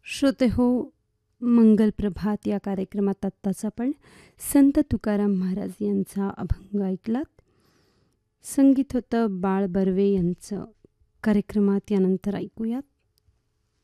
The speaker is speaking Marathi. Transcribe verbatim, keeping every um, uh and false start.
श्रोते हो, मंगल प्रभात या कार्यक्रमात आत्ताच आपण संत तुकाराम महाराज यांचा अभंग ऐकलात. संगीत होतं बाळ बर्वे यांचं. कार्यक्रमात यानंतर ऐकूयात